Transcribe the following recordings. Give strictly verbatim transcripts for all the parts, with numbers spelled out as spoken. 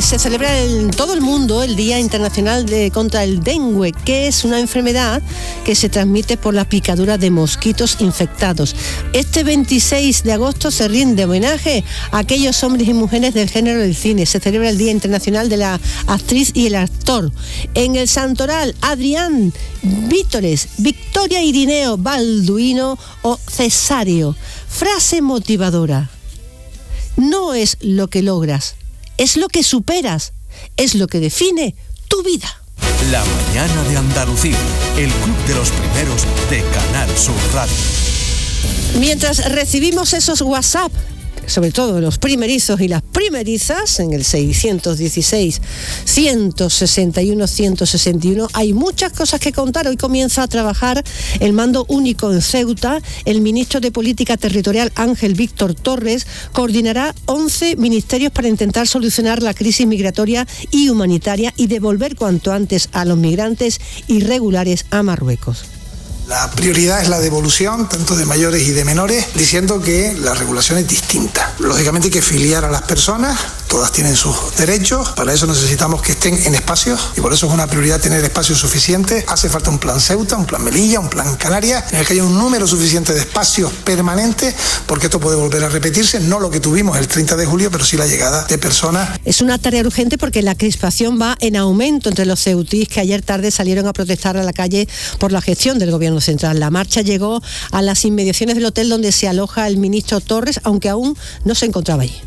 se celebra en todo el mundo el Día Internacional de, contra el dengue, que es una enfermedad que se transmite por la picadura de mosquitos infectados. Este veintiséis de agosto se rinde homenaje a aquellos hombres y mujeres del género del cine. Se celebra el Día Internacional de la Actriz y el Actor. En el Santoral, Adrián, Vítores, Victoria Irineo, Balduino o Cesario. Frase motivadora. No es lo que logras, es lo que superas, es lo que define tu vida. La mañana de Andalucía, el club de los primeros de Canal Sur Radio. Mientras recibimos esos WhatsApp, sobre todo los primerizos y las primerizas, en el seiscientos dieciséis, ciento sesenta y uno, ciento sesenta y uno, hay muchas cosas que contar. Hoy comienza a trabajar el mando único en Ceuta. El ministro de Política Territorial, Ángel Víctor Torres, coordinará once ministerios para intentar solucionar la crisis migratoria y humanitaria y devolver cuanto antes a los migrantes irregulares a Marruecos. La prioridad es la devolución, tanto de mayores y de menores, diciendo que la regulación es distinta. Lógicamente hay que filiar a las personas, todas tienen sus derechos, para eso necesitamos que estén en espacios y por eso es una prioridad tener espacios suficientes. Hace falta un plan Ceuta, un plan Melilla, un plan Canarias, en el que haya un número suficiente de espacios permanentes, porque esto puede volver a repetirse, no lo que tuvimos el treinta de julio, pero sí la llegada de personas. Es una tarea urgente porque la crispación va en aumento entre los ceutíes que ayer tarde salieron a protestar a la calle por la gestión del gobierno central. La marcha llegó a las inmediaciones del hotel donde se aloja el ministro Torres, aunque aún no se encontraba allí.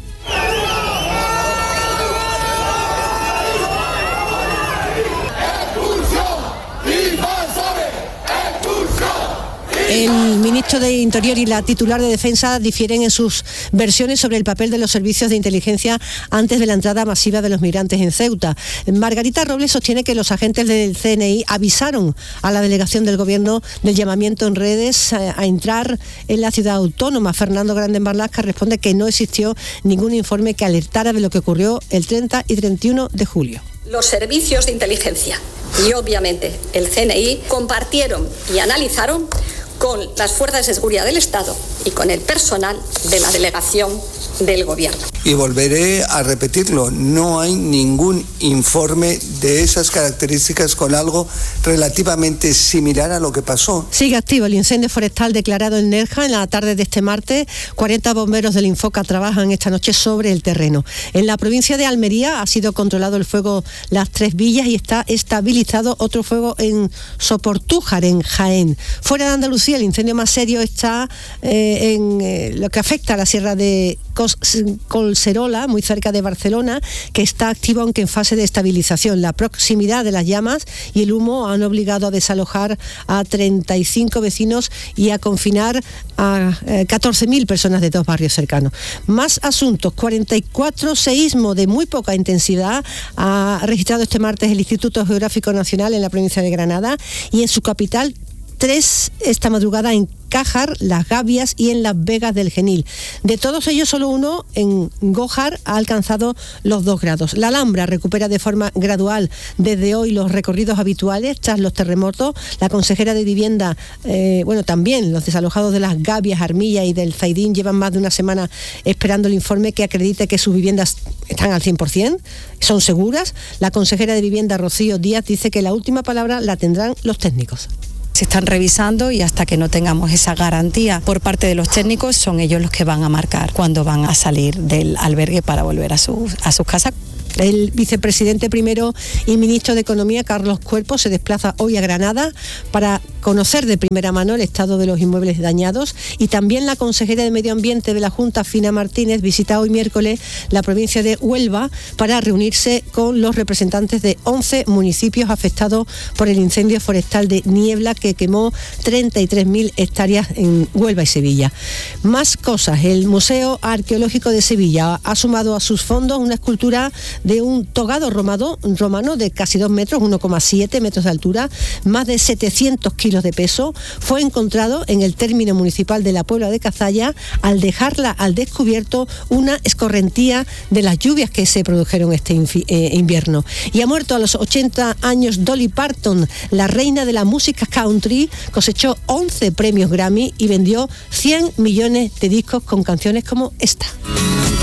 El ministro de Interior y la titular de Defensa difieren en sus versiones sobre el papel de los servicios de inteligencia antes de la entrada masiva de los migrantes en Ceuta. Margarita Robles sostiene que los agentes del C N I avisaron a la delegación del gobierno del llamamiento en redes a, a entrar en la ciudad autónoma. Fernando Grande Marlaska responde que no existió ningún informe que alertara de lo que ocurrió el treinta y treinta y uno de julio. Los servicios de inteligencia y obviamente el C N I compartieron y analizaron con las fuerzas de seguridad del Estado y con el personal de la delegación del gobierno. Y volveré a repetirlo, no hay ningún informe de esas características con algo relativamente similar a lo que pasó. Sigue activo el incendio forestal declarado en Nerja en la tarde de este martes. cuarenta bomberos del Infoca trabajan esta noche sobre el terreno. En la provincia de Almería ha sido controlado el fuego Las Tres Villas y está estabilizado otro fuego en Soportújar, en Jaén. Fuera de Andalucía, el incendio más serio está eh, en eh, lo que afecta a la sierra de Cos Colserola, muy cerca de Barcelona, que está activo aunque en fase de estabilización. La proximidad de las llamas y el humo han obligado a desalojar a treinta y cinco vecinos y a confinar a eh, catorce mil personas de dos barrios cercanos. Más asuntos. cuarenta y cuatro seísmos de muy poca intensidad ha registrado este martes el Instituto Geográfico Nacional en la provincia de Granada y en su capital tres esta madrugada en Cájar, Las Gavias y en Las Vegas del Genil. De todos ellos, solo uno en Gójar ha alcanzado los dos grados. La Alhambra recupera de forma gradual desde hoy los recorridos habituales tras los terremotos. La consejera de Vivienda, eh, bueno, también los desalojados de Las Gavias, Armilla y del Zaidín llevan más de una semana esperando el informe que acredite que sus viviendas están al cien por ciento, son seguras. La consejera de Vivienda, Rocío Díaz, dice que la última palabra la tendrán los técnicos. Se están revisando y hasta que no tengamos esa garantía por parte de los técnicos, son ellos los que van a marcar cuándo van a salir del albergue para volver a sus, a sus casas. El vicepresidente primero y ministro de Economía, Carlos Cuerpo, se desplaza hoy a Granada para conocer de primera mano el estado de los inmuebles dañados, y también la consejera de Medio Ambiente de la Junta, Fina Martínez, visita hoy miércoles la provincia de Huelva para reunirse con los representantes de once municipios afectados por el incendio forestal de Niebla que quemó treinta y tres mil hectáreas en Huelva y Sevilla. Más cosas. El Museo Arqueológico de Sevilla ha sumado a sus fondos una escultura de un togado romano, romano de casi dos metros, uno coma siete metros de altura, más de setecientos kilos de peso. Fue encontrado en el término municipal de la Puebla de Cazalla al dejarla al descubierto una escorrentía de las lluvias que se produjeron este infi- eh, invierno. Y ha muerto a los ochenta años Dolly Parton, la reina de la música country. Cosechó once premios Grammy y vendió cien millones de discos con canciones como esta.